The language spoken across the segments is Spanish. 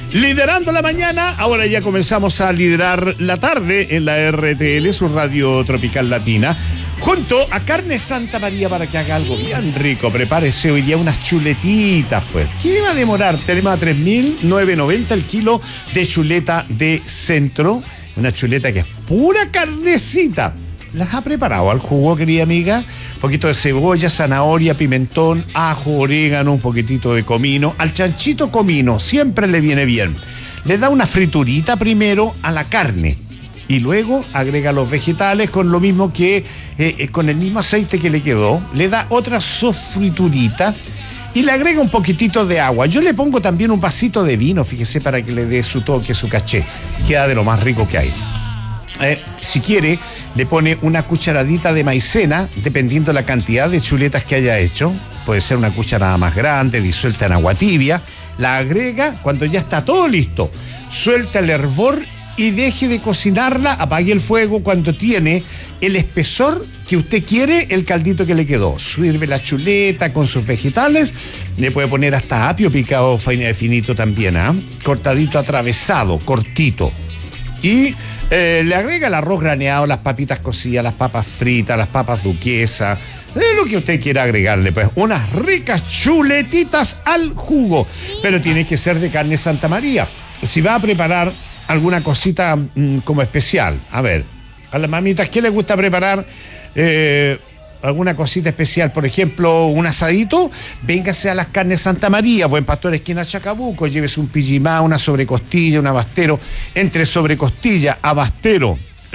Liderando la mañana, ahora ya comenzamos a liderar la tarde en la RTL, su radio tropical latina, junto a Carne Santa María para que haga algo bien rico. Prepárese hoy día unas chuletitas, pues. ¿Qué va a demorar? Tenemos a 3.990 el kilo de chuleta de centro. Una chuleta que es pura carnecita. ¿Las ha preparado al jugo, querida amiga? Un poquito de cebolla, zanahoria, pimentón, ajo, orégano, un poquitito de comino. Al chanchito comino siempre le viene bien. Le da una friturita primero a la carne y luego agrega los vegetales con lo mismo que con el mismo aceite que le quedó. Le da otra sofriturita y le agrega un poquitito de agua. Yo le pongo también un vasito de vino, fíjese, para que le dé su toque, su caché. Queda de lo más rico que hay. Si quiere, le pone una cucharadita de maicena, dependiendo la cantidad de chuletas que haya hecho. Puede ser una cucharada más grande, disuelta en agua tibia. La agrega cuando ya está todo listo. Suelta el hervor y deje de cocinarla. Apague el fuego cuando tiene el espesor que usted quiere, el caldito que le quedó. Sirve la chuleta con sus vegetales. Le puede poner hasta apio picado finito también, cortadito, atravesado, cortito. Y le agrega el arroz graneado, las papitas cocidas, las papas fritas, las papas duquesas, lo que usted quiera agregarle, pues unas ricas chuletitas al jugo. Pero tiene que ser de carne Santa María. Si va a preparar alguna cosita como especial, a ver, a las mamitas, ¿qué les gusta preparar? Alguna cosita especial, por ejemplo, un asadito, véngase a las carnes Santa María, Buen Pastor esquina Chacabuco, llévese un pillimá, una sobrecostilla, un abastero, entre sobrecostilla, abastero,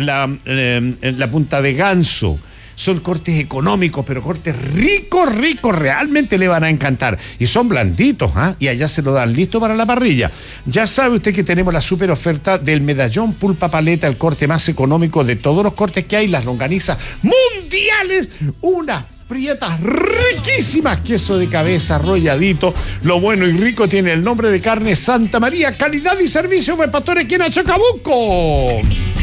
la punta de ganso. Son cortes económicos, pero cortes ricos, realmente le van a encantar. Y son blanditos, y allá se lo dan listo para la parrilla. Ya sabe usted que tenemos la super oferta del medallón pulpa paleta, el corte más económico de todos los cortes que hay, las longanizas mundiales, unas prietas riquísimas, queso de cabeza arrolladito. Lo bueno y rico tiene el nombre de Carne Santa María, calidad y servicio, Buen Pastor esquina Chacabuco.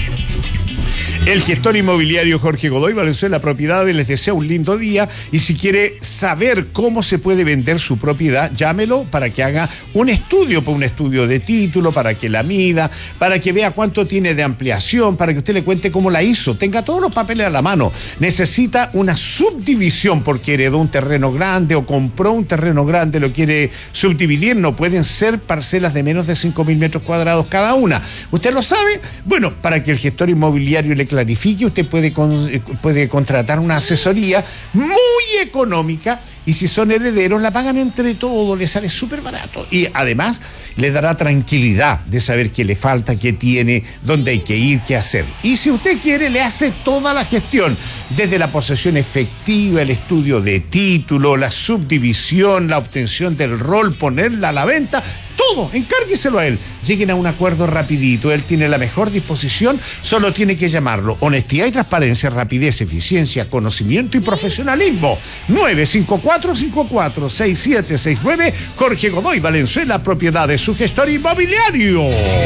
El gestor inmobiliario Jorge Godoy Valenzuela Propiedades les desea un lindo día, y si quiere saber cómo se puede vender su propiedad, llámelo para que haga un estudio de título, para que la mida, para que vea cuánto tiene de ampliación, para que usted le cuente cómo la hizo, tenga todos los papeles a la mano. Necesita una subdivisión porque heredó un terreno grande o compró un terreno grande, lo quiere subdividir. No pueden ser parcelas de menos de 5.000 metros cuadrados cada una. ¿Usted lo sabe? Bueno, para que el gestor inmobiliario le clarifique, usted puede contratar una asesoría muy económica, y si son herederos la pagan entre todos, le sale súper barato, y además le dará tranquilidad de saber qué le falta, qué tiene, dónde hay que ir, qué hacer. Y si usted quiere, le hace toda la gestión, desde la posesión efectiva, el estudio de título, la subdivisión, la obtención del rol, ponerla a la venta, todo, encárgueselo a él. Lleguen a un acuerdo rapidito, él tiene la mejor disposición, solo tiene que llamarlo. Honestidad y transparencia, rapidez, eficiencia, conocimiento y profesionalismo. 954-54-6769, Jorge Godoy Valenzuela Propiedades, su gestor inmobiliario.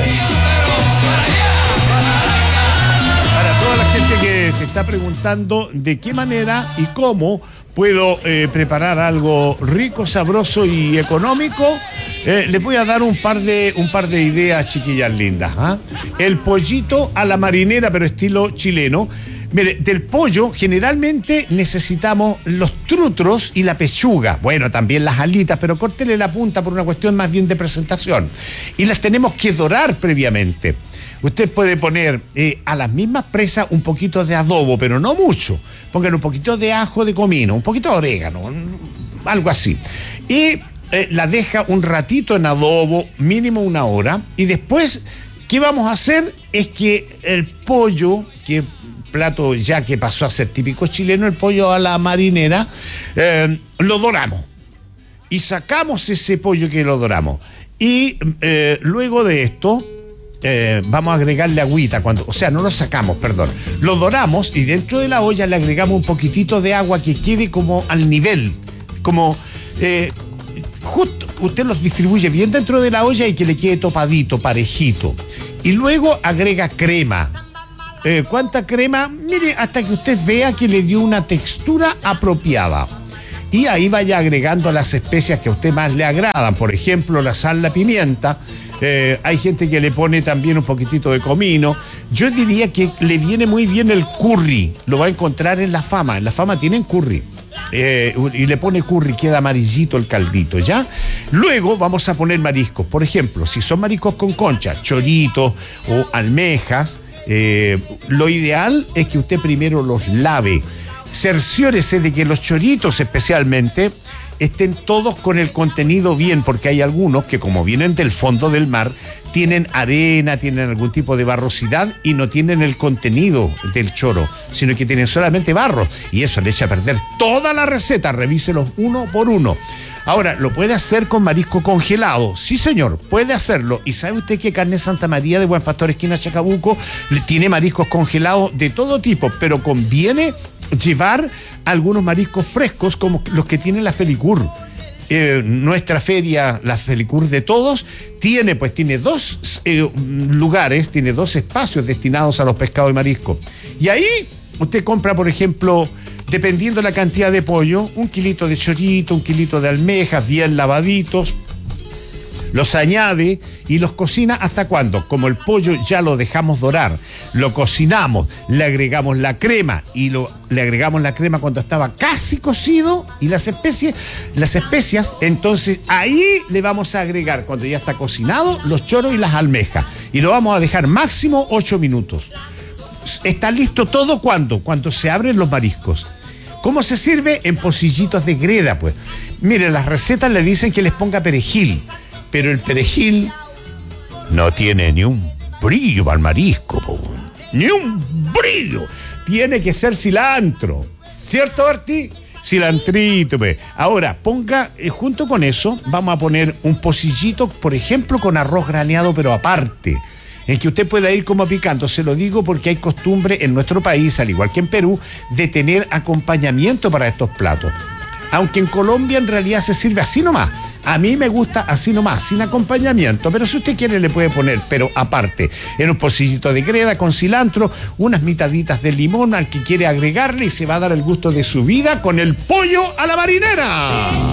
Para toda la gente que se está preguntando de qué manera y cómo puedo preparar algo rico, sabroso y económico, les voy a dar un par de ideas, chiquillas lindas. El pollito a la marinera, pero estilo chileno. Mire, del pollo generalmente necesitamos los trutros y la pechuga. Bueno, también las alitas, pero córtele la punta por una cuestión más bien de presentación. Y las tenemos que dorar previamente. Usted puede poner a las mismas presas un poquito de adobo, pero no mucho. Pongan un poquito de ajo de comino, un poquito de orégano, algo así. Y la deja un ratito en adobo, mínimo 1 hora. Y después, ¿qué vamos a hacer? Es que el pollo, que plato ya que pasó a ser típico chileno, el pollo a la marinera, lo doramos. Y sacamos ese pollo que lo doramos. Y luego de esto, vamos a agregarle agüita, no lo sacamos, perdón, lo doramos, y dentro de la olla le agregamos un poquitito de agua que quede como al nivel, como justo, usted los distribuye bien dentro de la olla y que le quede topadito, parejito, y luego agrega crema. ¿Cuánta crema? Mire, hasta que usted vea que le dio una textura apropiada. y ahí vaya agregando las especias que a usted más le agradan. Por ejemplo, la sal, la pimienta. Hay gente que le pone también un poquitito de comino. Yo diría que le viene muy bien el curry. Lo va a encontrar en La Fama. En La Fama tienen curry. Y le pone curry, queda amarillito el caldito, ¿ya? Luego vamos a poner mariscos. Por ejemplo, si son mariscos con concha, choritos o almejas, lo ideal es que usted primero los lave. Cerciórese de que los choritos especialmente estén todos con el contenido bien, porque hay algunos que, como vienen del fondo del mar, tienen arena, tienen algún tipo de barrosidad y no tienen el contenido del choro, sino que tienen solamente barro, y eso le echa a perder toda la receta. Revíselos uno por uno. Ahora, ¿lo puede hacer con marisco congelado? Sí, señor, puede hacerlo. ¿Y sabe usted que Carne Santa María de Buen Pastor, esquina Chacabuco, tiene mariscos congelados de todo tipo, pero conviene llevar algunos mariscos frescos como los que tiene la Felicur? Nuestra feria, la Felicur de todos, tiene dos lugares, tiene 2 espacios destinados a los pescados y mariscos. Y ahí usted compra, por ejemplo, dependiendo la cantidad de pollo, 1 kilito de chorito, 1 kilito de almejas, bien lavaditos, los añade y los cocina ¿hasta cuándo? Como el pollo ya lo dejamos dorar, lo cocinamos, le agregamos la crema y le agregamos la crema cuando estaba casi cocido y las especias, entonces ahí le vamos a agregar, cuando ya está cocinado, los choros y las almejas y lo vamos a dejar máximo 8 minutos. Está listo todo cuando se abren los mariscos. ¿Cómo se sirve? En pocillitos de greda, pues. Miren, las recetas le dicen que les ponga perejil, pero el perejil no tiene ni un brillo al marisco, ni un brillo. Tiene que ser cilantro, ¿cierto, Arti? Cilantrito, pues. Ahora, ponga, junto con eso, vamos a poner un pocillito, por ejemplo, con arroz graneado, pero aparte, en que usted pueda ir como picando. Se lo digo porque hay costumbre en nuestro país, al igual que en Perú, de tener acompañamiento para estos platos. Aunque en Colombia en realidad se sirve así nomás. A mí me gusta así nomás, sin acompañamiento, pero si usted quiere le puede poner, pero aparte, en un pocillito de greda con cilantro, unas mitaditas de limón al que quiere agregarle y se va a dar el gusto de su vida con el pollo a la marinera.